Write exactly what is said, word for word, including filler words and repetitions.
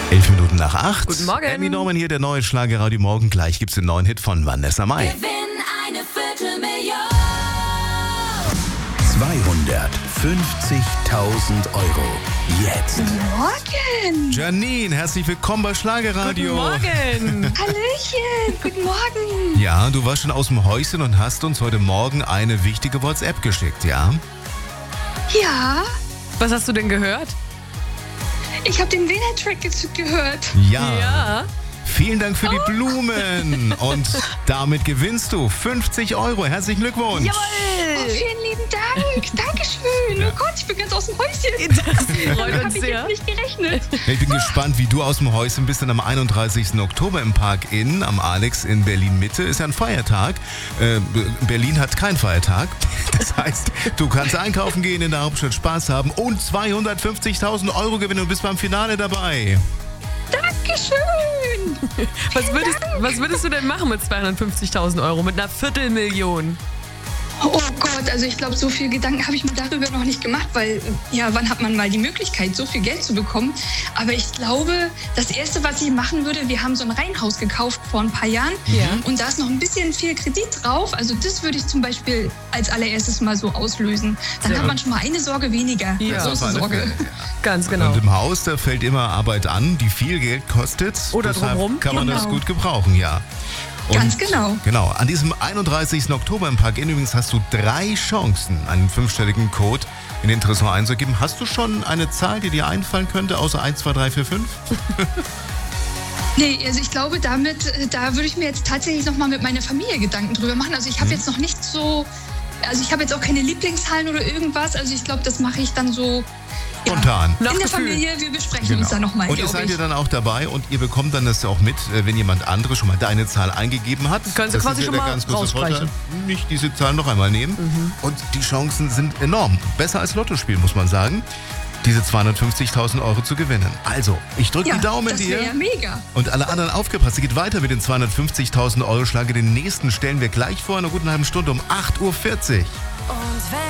Elf Minuten nach acht. Guten Morgen. Andy Norman hier, der neue Schlagerradio Morgen. Gleich gibt's den neuen Hit von Vanessa Mai. Gewinn eine Viertelmillion. zweihundertfünfzigtausend Euro. Jetzt. Morgen! Janine, herzlich willkommen bei Schlagerradio. Guten Morgen. Hallöchen! Guten Morgen! Ja, du warst schon aus dem Häuschen und hast uns heute Morgen eine wichtige WhatsApp geschickt, ja? Ja, Was hast du denn gehört? ich habe den Wiener-Track ge- gehört. Ja. Ja. Vielen Dank für die Blumen. Und damit gewinnst du fünfzig Euro. Herzlichen Glückwunsch. Oh, vielen lieben Dank. Dankeschön. Oh Gott, ich bin ganz aus dem Häuschen. Das freut Habe uns ich sehr. jetzt nicht gerechnet. Ich bin gespannt, wie du aus dem Häuschen bist, denn am einunddreißigsten Oktober im Park Inn, am Alex in Berlin-Mitte, ist ja ein Feiertag. Äh, Berlin hat keinen Feiertag. Das heißt, du kannst einkaufen gehen, in der Hauptstadt Spaß haben und zweihundertfünfzigtausend Euro gewinnen und bist beim Finale dabei. Dankeschön. Was würdest, was würdest du denn machen mit zweihundertfünfzigtausend Euro, mit einer Viertelmillion? Oh Gott, also ich glaube, so viel Gedanken habe ich mir darüber noch nicht gemacht, weil, ja, wann hat man mal die Möglichkeit, so viel Geld zu bekommen? Aber ich glaube, das Erste, was ich machen würde, wir haben so ein Reihenhaus gekauft vor ein paar Jahren Ja. und da ist noch ein bisschen viel Kredit drauf. Also das würde ich zum Beispiel als allererstes mal so auslösen. Dann Sehr hat man schon mal eine Sorge weniger. Ja. So ist Auf alle Sorge. Fälle, ja. Ganz genau. Und im Haus, da fällt immer Arbeit an, die viel Geld kostet. Oder Deshalb drumherum. kann man das Genau. gut gebrauchen, ja. Und Ganz genau. Genau, an diesem einunddreißigsten Oktober im Park Inn übrigens hast du drei Chancen, einen fünfstelligen Code in den Tresor einzugeben. Hast du schon eine Zahl, die dir einfallen könnte, außer eins, zwei, drei, vier, fünf? Nee, also ich glaube, damit, äh, da würde ich mir jetzt tatsächlich nochmal mit meiner Familie Gedanken drüber machen. Also ich habe jetzt noch nicht so, also ich habe jetzt auch keine Lieblingshallen oder irgendwas. Also ich glaube, das mache ich dann so ja, Spontan. Nach in der Gefühl. Familie. Wir besprechen uns da nochmal, Und ihr glaube seid ich. ja dann auch dabei und ihr bekommt dann das auch mit, äh, wenn jemand anderes schon mal deine Zahl eingegeben hat. Können Sie Das quasi ist ja schon der mal ganz große rausstreichen. Vorteil. Nicht diese Zahl noch einmal nehmen. Und die Chancen sind enorm. Besser als Lottospiel, muss man sagen, diese zweihundertfünfzigtausend Euro zu gewinnen. Also, ich drücke Ja, die Daumen das dir. wäre ja mega. Und alle anderen aufgepasst, es geht weiter mit den zweihundertfünfzigtausend Euro Schlage. Den nächsten stellen wir gleich vor, in einer guten halben Stunde um acht Uhr vierzig. Und wenn